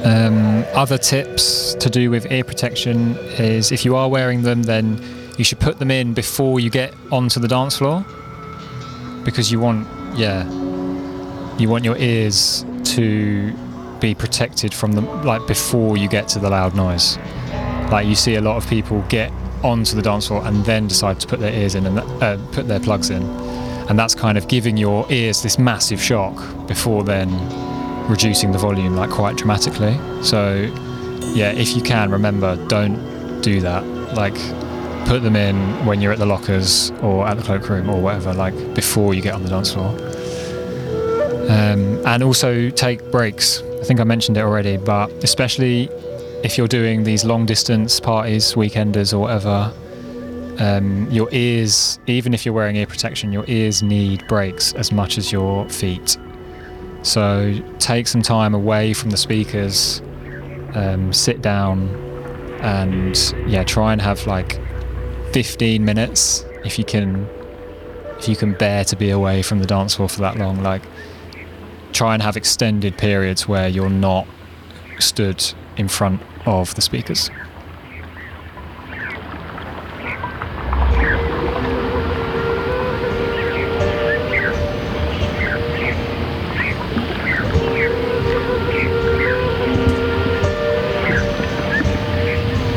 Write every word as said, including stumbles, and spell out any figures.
Um, other tips to do with ear protection is if you are wearing them, then you should put them in before you get onto the dance floor, because you want, yeah, you want your ears to be protected from them, like before you get to the loud noise. Like you see a lot of people get onto the dance floor and then decide to put their ears in and uh, put their plugs in, and that's kind of giving your ears this massive shock before then reducing the volume like quite dramatically. So yeah, if you can, remember, don't do that. Like put them in when you're at the lockers or at the cloakroom or whatever, like before you get on the dance floor. Um, and also take breaks. I think I mentioned it already, but especially if you're doing these long distance parties, weekenders or whatever, um, your ears, even if you're wearing ear protection, your ears need breaks as much as your feet. So take some time away from the speakers, um, sit down, and yeah, try and have like fifteen minutes if you can, if you can bear to be away from the dance floor for that long. Like try and have extended periods where you're not stood in front of the speakers.